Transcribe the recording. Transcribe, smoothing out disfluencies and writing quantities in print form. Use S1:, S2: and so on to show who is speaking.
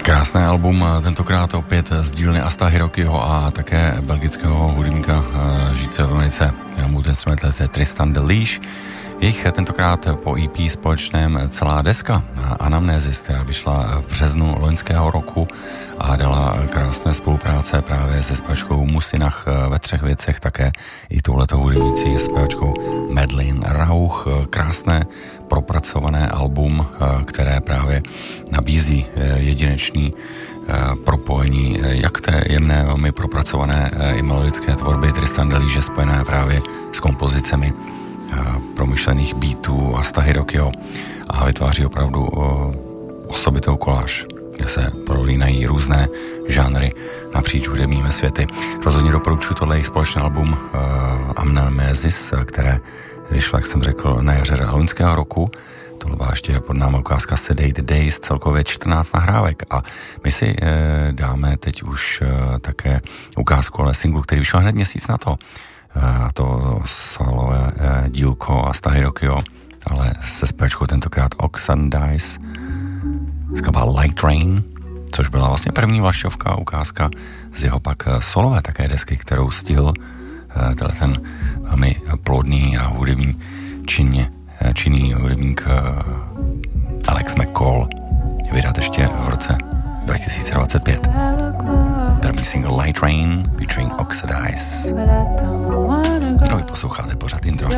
S1: Krásné album, tentokrát opět z dílny Asta Hirokiho a také belgického hudebníka žijícího v Americe, multiinstrumentalista Tristan DeLish. Jejich tentokrát po EP společném celá deska Anamnézis, která vyšla v březnu loňského roku a dala krásné spolupráce právě se zpěvačkou Musinach ve 3 věcech, také i touhletou hudebnící zpěvačkou Madeleine Rauch. Krásné propracované album, které právě nabízí jedinečný propojení jak té jemné, velmi propracované i melodické tvorby Tristan DeLish, spojené právě s kompozicemi promyšlených beatů Asta Hirokiho a vytváří opravdu osobitou koláž, kde se prolínají různé žánry napříč hudebními světy. Rozhodně doporučuji tohle jejich společné album Anamnézis, které vyšlo, jak jsem řekl, na jaře loňského roku. Tohle byla ještě pod námi ukázka Sedate Days, celkově 14 nahrávek a my si dáme teď už také ukázku, ale singlu, který vyšel hned měsíc na to. A to solové dílko Asta Hirokiho, ale se zpěvačkou tentokrát Oxandice, skladba Light Rain, což byla vlastně první vlašťovka ukázka z jeho pak solové také desky, kterou stihl ten velmi plodný a hudební činný hudebník Alex McCall vydat ještě v roce 2025. První single Light Rain featuring Oxidize. No, vy posloucháte pořád Intro.